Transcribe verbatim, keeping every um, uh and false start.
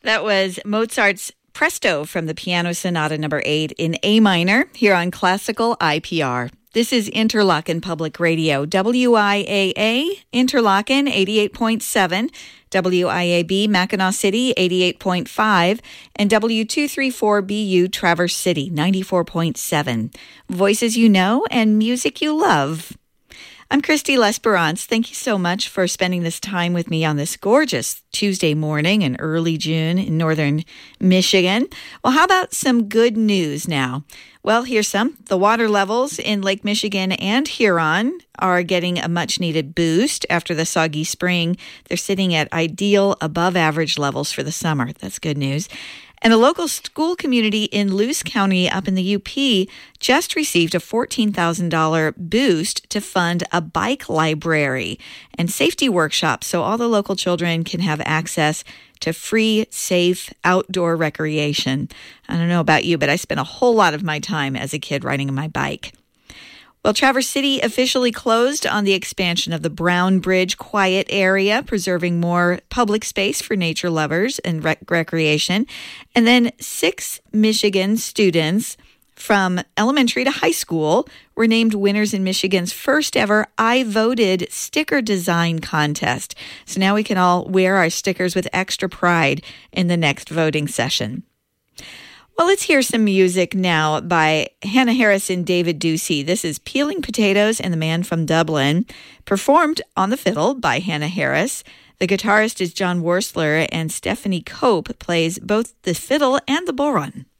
That was Mozart's Presto from the Piano Sonata number eight in A minor here on Classical I P R. This is Interlochen Public Radio, W I A A, Interlochen eighty-eight point seven, W I A B, Mackinac City eighty-eight point five, and W two thirty-four B U, Traverse City ninety-four point seven. Voices you know and music you love. I'm Christy L'Esperance. Thank you so much for spending this time with me on this gorgeous Tuesday morning in early June in northern Michigan. Well, how about some good news now? Well, here's some. The water levels in Lake Michigan and Huron are getting a much-needed boost after the soggy spring. They're sitting at ideal above average levels for the summer. That's good news. And a local school community in Luce County up in the U P just received a fourteen thousand dollars boost to fund a bike library and safety workshops so all the local children can have access to free, safe outdoor recreation. I don't know about you, but I spent a whole lot of my time as a kid riding my bike. Well, Traverse City officially closed on the expansion of the Brown Bridge Quiet Area, preserving more public space for nature lovers and rec- recreation. And then six Michigan students from elementary to high school were named winners in Michigan's first ever I Voted sticker design contest. So now we can all wear our stickers with extra pride in the next voting session. Well, let's hear some music now by Hannah Harris and David Ducey. This is Peeling Potatoes and the Man from Dublin, performed on the fiddle by Hannah Harris. The guitarist is John Worsler, and Stephanie Cope plays both the fiddle and the bodhrán.